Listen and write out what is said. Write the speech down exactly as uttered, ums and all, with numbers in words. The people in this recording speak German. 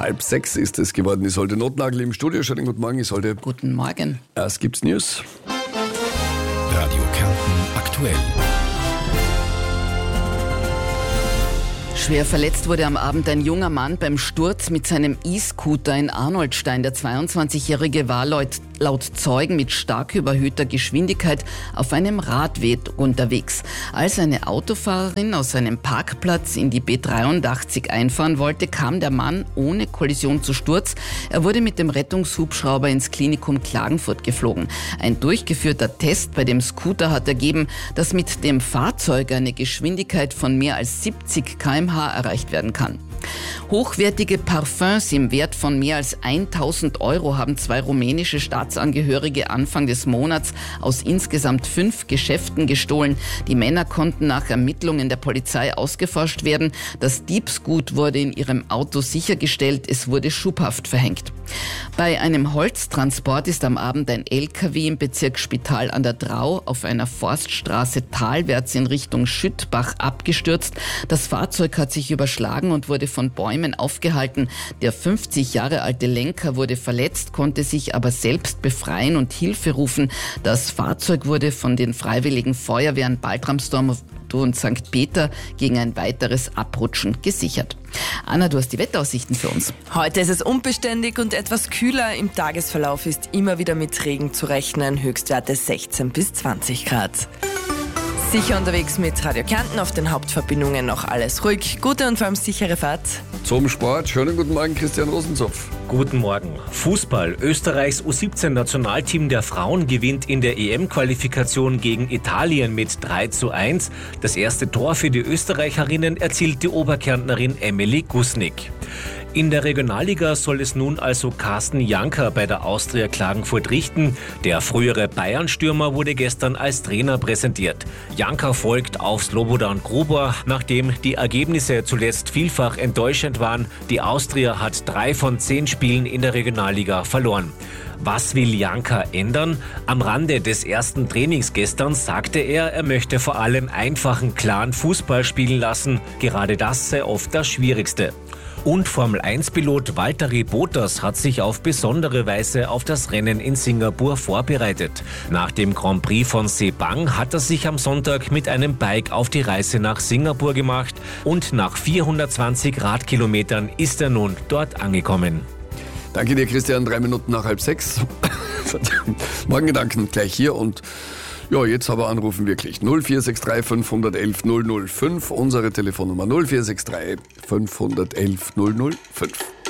Halb sechs ist es geworden. Ich sollte Notnagel im Studio. Schönen guten Morgen. Ich sollte. Guten Morgen. Erst gibt's News. Radio Kärnten aktuell. Schwer verletzt wurde am Abend ein junger Mann beim Sturz mit seinem E-Scooter in Arnoldstein. Der zweiundzwanzigjährige war laut, laut Zeugen mit stark überhöhter Geschwindigkeit auf einem Radweg unterwegs. Als eine Autofahrerin aus seinem Parkplatz in die B dreiundachtzig einfahren wollte, kam der Mann ohne Kollision zu Sturz. Er wurde mit dem Rettungshubschrauber ins Klinikum Klagenfurt geflogen. Ein durchgeführter Test bei dem Scooter hat ergeben, dass mit dem Fahrzeug eine Geschwindigkeit von mehr als siebzig Kilometer pro Stunde erreicht werden kann. Hochwertige Parfums im Wert von mehr als tausend Euro haben zwei rumänische Staatsangehörige Anfang des Monats aus insgesamt fünf Geschäften gestohlen. Die Männer konnten nach Ermittlungen der Polizei ausgeforscht werden. Das Diebsgut wurde in ihrem Auto sichergestellt. Es wurde Schubhaft verhängt. Bei einem Holztransport ist am Abend ein L K W im Bezirk Spital an der Drau auf einer Forststraße talwärts in Richtung Schüttbach abgestürzt. Das Fahrzeug hat sich überschlagen und wurde von Bäumen aufgehalten. Der fünfzig Jahre alte Lenker wurde verletzt, konnte sich aber selbst befreien und Hilfe rufen. Das Fahrzeug wurde von den Freiwilligen Feuerwehren Baltramsdorf und Sankt Peter gegen ein weiteres Abrutschen gesichert. Anna, du hast die Wetteraussichten für uns. Heute ist es unbeständig und etwas kühler. Im Tagesverlauf ist immer wieder mit Regen zu rechnen. Höchstwerte sechzehn bis zwanzig Grad. Sicher unterwegs mit Radio Kärnten, auf den Hauptverbindungen noch alles ruhig. Gute und vor allem sichere Fahrt. Zum Sport. Schönen guten Morgen, Christian Rosenzopf. Guten Morgen. Fußball. Österreichs U siebzehn Nationalteam der Frauen gewinnt in der E M-Qualifikation gegen Italien mit drei zu eins. Das erste Tor für die Österreicherinnen erzielt die Oberkärntnerin Emily Gusnik. In der Regionalliga soll es nun also Carsten Janker bei der Austria Klagenfurt richten. Der frühere Bayern-Stürmer wurde gestern als Trainer präsentiert. Janker folgt auf Slobodan Gruber, nachdem die Ergebnisse zuletzt vielfach enttäuschend waren. Die Austria hat drei von zehn Spielen in der Regionalliga verloren. Was will Janker ändern? Am Rande des ersten Trainings gestern sagte er, er möchte vor allem einfachen, klaren Fußball spielen lassen. Gerade das sei oft das Schwierigste. Und Formel eins Pilot Valtteri Bottas hat sich auf besondere Weise auf das Rennen in Singapur vorbereitet. Nach dem Grand Prix von Sepang hat er sich am Sonntag mit einem Bike auf die Reise nach Singapur gemacht und nach vierhundertzwanzig Radkilometern ist er nun dort angekommen. Danke dir, Christian. Drei Minuten nach halb sechs. Morgengedanken gleich hier und ja, jetzt aber anrufen wirklich. null vier sechs drei fünf eins eins null null fünf, unsere Telefonnummer null vier sechs drei fünf eins eins null null fünf.